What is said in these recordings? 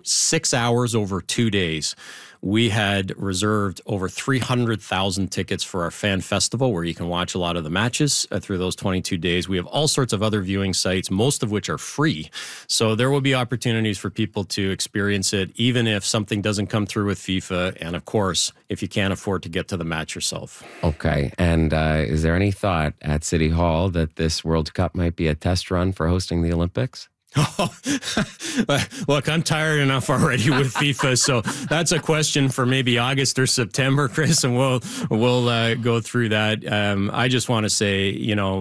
6 hours over 2 days. We had reserved over 300,000 tickets for our fan festival, where you can watch a lot of the matches through those 22 days. We have all sorts of other viewing sites, most of which are free. So there will be opportunities for people to experience it, even if something doesn't come through with FIFA. And of course, if you can't afford to get to the match yourself. Okay. And is there any thought at City Hall that this World Cup might be a test run for hosting the Olympics? Oh, look, I'm tired enough already with FIFA, so that's a question for maybe August or September, Chris, and we'll go through that. I just want to say,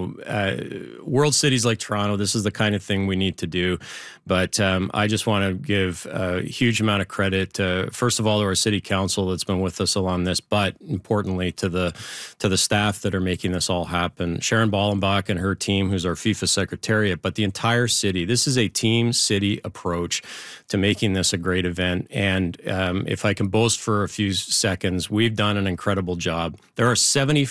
world cities like Toronto, this is the kind of thing we need to do. But I just want to give a huge amount of credit, first of all, to our city council that's been with us along this, but importantly to the staff that are making this all happen. Sharon Ballenbach and her team, who's our FIFA secretariat, but the entire city. This is a team city approach to making this a great event. And if I can boast for a few seconds, we've done an incredible job. There are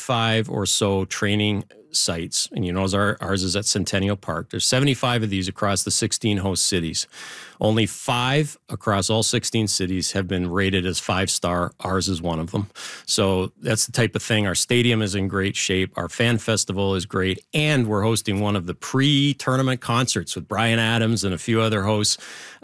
75 or so training sites, and ours is at Centennial Park. There's 75 of these across the 16 host cities. Only 5 across all 16 cities have been rated as 5-star. Ours is one of them. So that's the type of thing. Our stadium is in great shape. Our fan festival is great. And we're hosting one of the pre-tournament concerts with Bryan Adams and a few other hosts.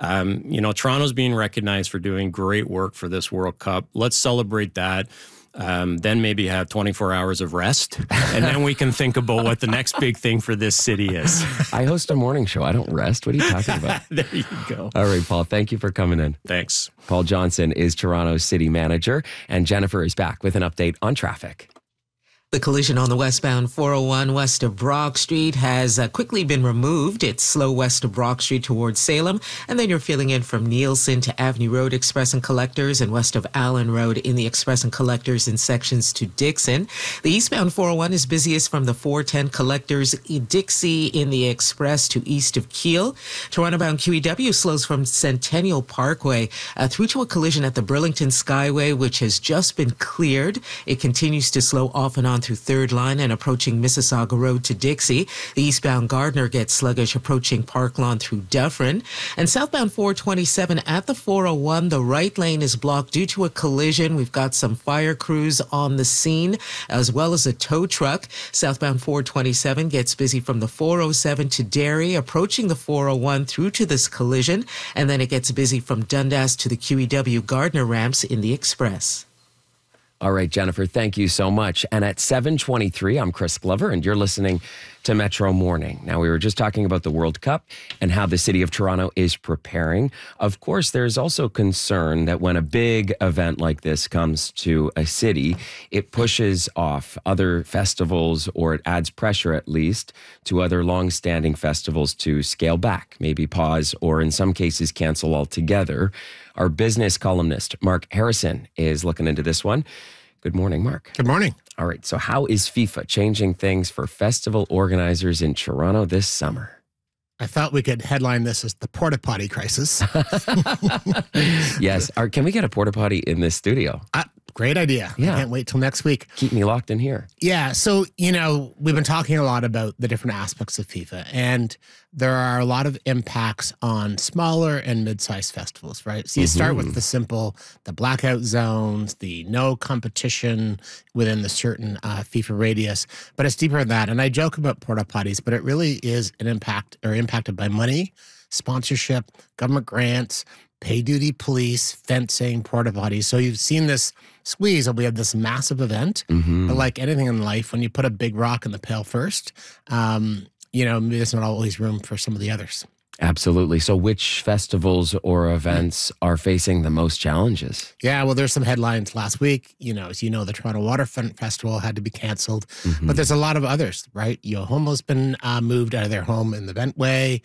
Toronto's being recognized for doing great work for this World Cup. Let's celebrate that. Then maybe have 24 hours of rest, and then we can think about what the next big thing for this city is. I host a morning show. I don't rest. What are you talking about? There you go. All right, Paul, thank you for coming in. Thanks. Paul Johnson is Toronto's city manager, and Jennifer is back with an update on traffic. The collision on the westbound 401 west of Brock Street has quickly been removed. It's slow west of Brock Street towards Salem. And then you're filling in from Nielsen to Avenue Road Express and Collectors, and west of Allen Road in the Express and Collectors in sections to Dixon. The eastbound 401 is busiest from the 410 Collectors Dixie in the Express to east of Keele. Toronto-bound QEW slows from Centennial Parkway through to a collision at the Burlington Skyway, which has just been cleared. It continues to slow off and on through Third Line and approaching Mississauga Road to Dixie. The eastbound Gardner gets sluggish approaching Park Lawn through Dufferin. And southbound 427 at the 401, the right lane is blocked due to a collision. We've got some fire crews on the scene, as well as a tow truck. Southbound 427 gets busy from the 407 to Derry, approaching the 401 through to this collision. And then it gets busy from Dundas to the QEW Gardner ramps in the Express. All right, Jennifer, thank you so much. And at 7:23, I'm Chris Glover, and you're listening to Metro Morning. Now, we were just talking about the World Cup and how the city of Toronto is preparing. Of course, there's also concern that when a big event like this comes to a city, it pushes off other festivals, or it adds pressure, at least, to other long-standing festivals to scale back, maybe pause, or in some cases cancel altogether. Our business columnist, Mark Harrison, is looking into this one. Good morning, Mark. Good morning. All right, so how is FIFA changing things for festival organizers in Toronto this summer? I thought we could headline this as the porta potty crisis. Yes. Can we get a porta potty in this studio? Great idea. Yeah. I can't wait till next week. Keep me locked in here. Yeah. So, we've been talking a lot about the different aspects of FIFA, and there are a lot of impacts on smaller and mid-sized festivals, right? So you start with the blackout zones, the no competition within the certain FIFA radius, but it's deeper than that. And I joke about porta potties, but it really is impacted by money, sponsorship, government grants, pay duty police, fencing, porta potties. So you've seen this squeeze of we have this massive event, but like anything in life, when you put a big rock in the pail first, maybe there's not always room for some of the others. Absolutely. So which festivals or events are facing the most challenges? Yeah, well, there's some headlines last week. As you know, the Toronto Waterfront Festival had to be canceled, but there's a lot of others, right? Yohomo's been moved out of their home in the Bentway.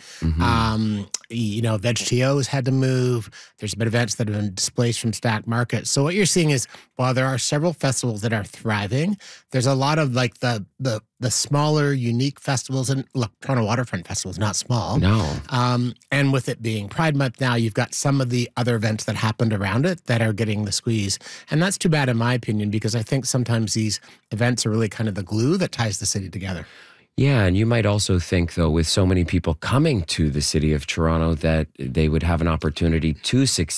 VegTO's had to move. There's been events that have been displaced from Stack Market. So what you're seeing is, while there are several festivals that are thriving, there's a lot of like the smaller, unique festivals. And look, Toronto Waterfront Festival is not small. No. And with it being Pride Month now, you've got some of the other events that happened around it that are getting the squeeze. And that's too bad, in my opinion, because I think sometimes these events are really kind of the glue that ties the city together. Yeah, and you might also think, though, with so many people coming to the city of Toronto, that they would have an opportunity to succeed